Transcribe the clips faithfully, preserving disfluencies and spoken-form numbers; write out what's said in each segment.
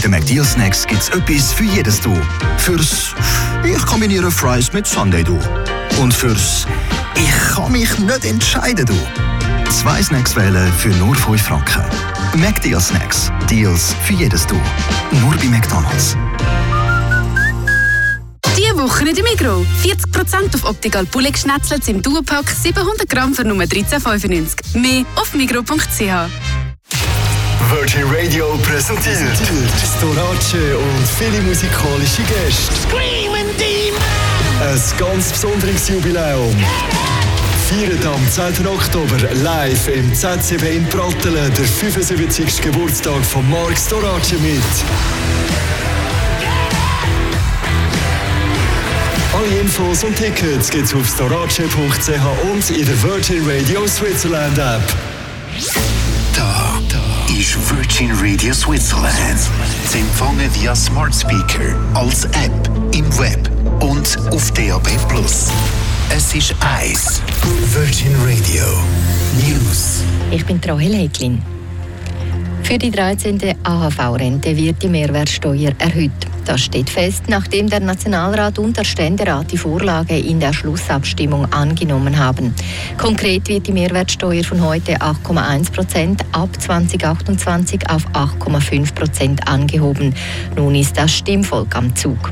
den McDeal Snacks gibt es etwas für jedes Du. Fürs «Ich kombiniere Fries mit Sundae Du». Und fürs «Ich kann mich nicht entscheiden Du». Zwei Snacks wählen für nur fünf Franken. McDeal Snacks. Deals für jedes Du. Nur bei McDonald's. Diese Woche in der Migros. vierzig Prozent auf Optical Poulet Schnetzlets im Duopack, siebenhundert Gramm für nur dreizehn fünfundneunzig. Mehr auf migros punkt c h. Virgin Radio präsentiert Storace und viele musikalische Gäste. Screaming Demon! Ein ganz besonderes Jubiläum. Feiert am zehnten Oktober live im Z C B in Pratteln der fünfundsiebzigsten Geburtstag von Mark Storace mit. Alle Infos und Tickets gibt's auf storace punkt c h und in der Virgin Radio Switzerland App. Da, da ist Virgin Radio Switzerland. Sie empfangen via Smart Speaker, als App, im Web und auf D A B plus. Es ist eins. Virgin Radio News. Ich bin Rahel Häcklin. Für die dreizehnte A H V-Rente wird die Mehrwertsteuer erhöht. Das steht fest, nachdem der Nationalrat und der Ständerat die Vorlage in der Schlussabstimmung angenommen haben. Konkret wird die Mehrwertsteuer von heute acht Komma eins Prozent ab zweitausendachtundzwanzig auf acht Komma fünf Prozent angehoben. Nun ist das Stimmvolk am Zug.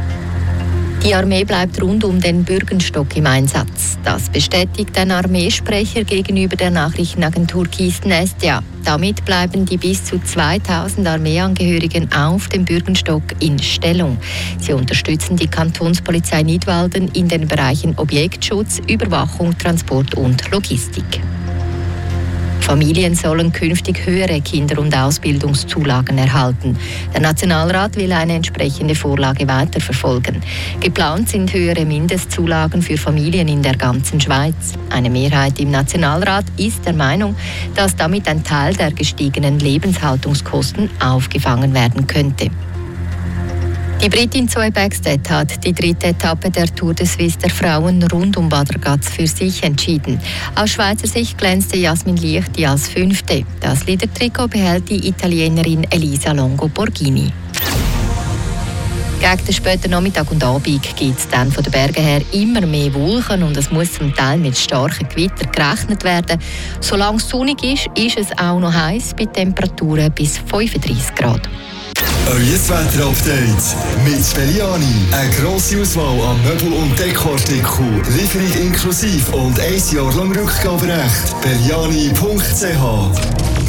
Die Armee bleibt rund um den Bürgenstock im Einsatz. Das bestätigt ein Armeesprecher gegenüber der Nachrichtenagentur Kisten S D A. Damit bleiben die bis zu zweitausend Armeeangehörigen auf dem Bürgenstock in Stellung. Sie unterstützen die Kantonspolizei Nidwalden in den Bereichen Objektschutz, Überwachung, Transport und Logistik. Familien sollen künftig höhere Kinder- und Ausbildungszulagen erhalten. Der Nationalrat will eine entsprechende Vorlage weiterverfolgen. Geplant sind höhere Mindestzulagen für Familien in der ganzen Schweiz. Eine Mehrheit im Nationalrat ist der Meinung, dass damit ein Teil der gestiegenen Lebenshaltungskosten aufgefangen werden könnte. Die Britin Zoe Bäckstedt hat die dritte Etappe der Tour de Suisse der Frauen rund um Bad Ragaz für sich entschieden. Aus Schweizer Sicht glänzte Jasmin Liechti als Fünfte. Das Leader-Trikot behält die Italienerin Elisa Longo Borghini. Gegen den späten Nachmittag und Abend gibt es dann von den Bergen her immer mehr Wolken und es muss zum Teil mit starken Gewitter gerechnet werden. Solange es sonnig ist, ist es auch noch heiß bei Temperaturen bis fünfunddreissig Grad. Euer Wetter-Update mit Belliani. Eine grosse Auswahl an Möbel- und Dekoartikeln. Lieferung inklusive und ein Jahr lang Rückgaberecht. belliani punkt c h